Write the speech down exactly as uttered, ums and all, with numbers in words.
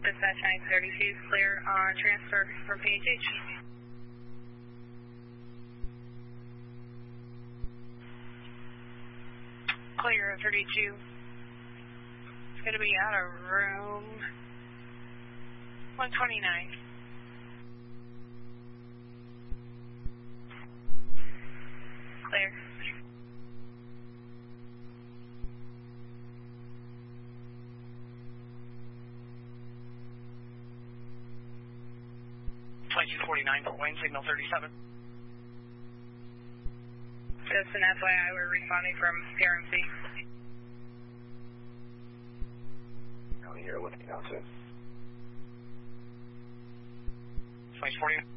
Dispatch nine thirty-two, clear on transfer for P H H. Clear thirty-two. It's going to be out of room one twenty-nine. Clear. twenty-two forty-nine for Wayne, signal thirty-seven. Just an F Y I, we're responding from P R M C. County here looking out to. twenty-two forty-nine.